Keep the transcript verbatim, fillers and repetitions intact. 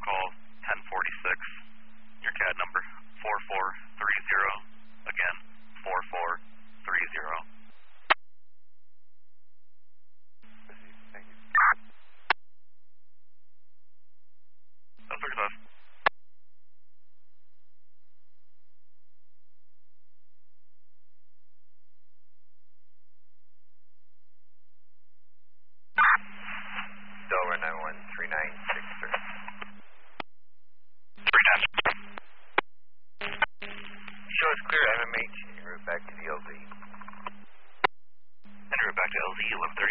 call ten forty-six. Your C A D number four four three zero. Again, four four three zero. Thank you. That's success. Delaware nine one three nine six three. three nine. Show us clear M M H en route back to the L Z. En route back to L Z, eleven